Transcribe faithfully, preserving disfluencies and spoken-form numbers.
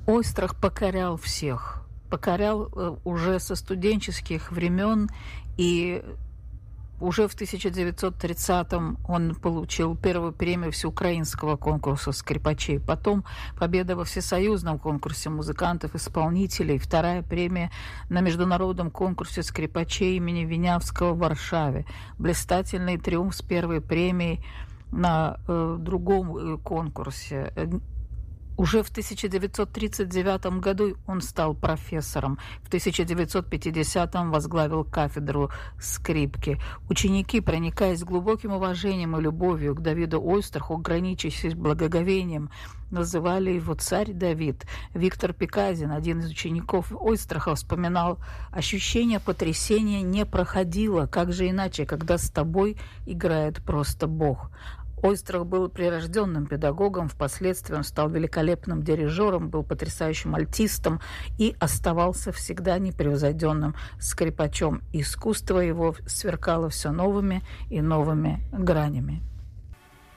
Ойстрах покорял всех. Покорял э, уже со студенческих времен, и уже в тысяча девятьсот тридцатом он получил первую премию всеукраинского конкурса скрипачей. Потом победа во всесоюзном конкурсе музыкантов-исполнителей. Вторая премия на международном конкурсе скрипачей имени Винявского в Варшаве. Блистательный триумф с первой премией на э, другом э, конкурсе. Уже в тысяча девятьсот тридцать девятом году он стал профессором. В тысяча девятьсот пятидесятом возглавил кафедру скрипки. Ученики, проникаясь глубоким уважением и любовью к Давиду Ойстраху, граничащим благоговением, называли его «Царь Давид». Виктор Пеказин, один из учеников Ойстраха, вспоминал: «Ощущение потрясения не проходило. Как же иначе, когда с тобой играет просто Бог?» Ойстрах был прирожденным педагогом, впоследствии он стал великолепным дирижером, был потрясающим альтистом и оставался всегда непревзойденным скрипачом. Искусство его сверкало все новыми и новыми гранями.